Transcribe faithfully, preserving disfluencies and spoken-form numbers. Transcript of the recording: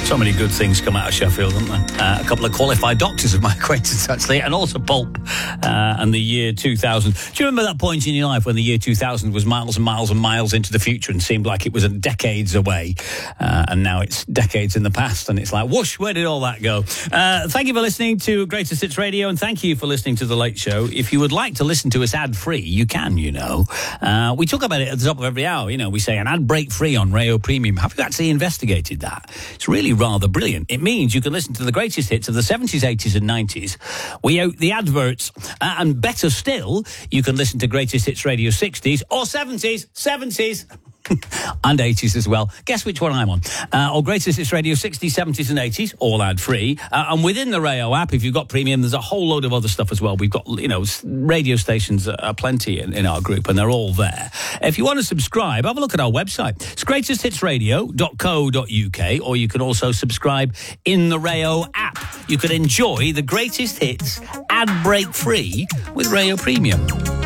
So many good things come out of Sheffield, haven't there? Uh, a couple of qualified doctors of my acquaintance, actually, and also Pulp uh, and the year two thousand. Do you remember that point in your life when the year two thousand was miles and miles and miles into the future and seemed like it was decades away? Uh, and now it's decades in the past, and it's like, whoosh, where did all that go? Uh, thank you for listening to Greatest Hits Radio, and thank you for listening to The Late Show. If you would like to listen to us ad-free, you can, you know. Uh, we talk about it at the top of every hour. You know, we say an ad break free on Rayo Premium. Have you actually investigated that? It's really rather brilliant. It means you can listen to the greatest hits of the seventies, eighties and nineties without the adverts. Uh, and better still, you can listen to Greatest Hits Radio sixties or seventies, seventies and eighties as well. Guess which one I'm on. Uh, or Greatest Hits Radio sixties, seventies and eighties, all ad-free. Uh, and within the Rayo app, if you've got premium, there's a whole load of other stuff as well. We've got, you know, radio stations are plenty in, in our group, and they're all there. If you want to subscribe, have a look at our website. It's greatest hits radio dot co dot uk, or you can also subscribe in the Rayo app. You can enjoy the greatest hits ad break free with Rayo Premium.